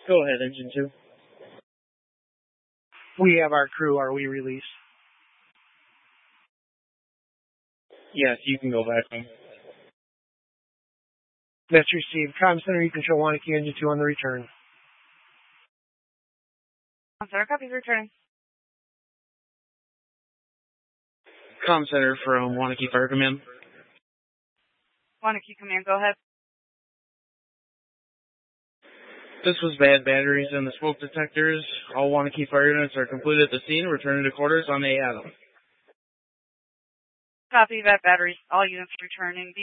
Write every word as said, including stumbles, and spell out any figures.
Go ahead, engine two. We have our crew. Are we released? Yes, you can go back home. That's received. Comm Center, you can show Wanakee engine two on the return. Comm Center, copies returning. Comm Center from Wanakee Fire Command. Wanakee Command, go ahead. This was bad batteries and the smoke detectors. All Wanakee fire units are completed at the scene. Returning to quarters on the Adam. Copy that, batteries. All units returning.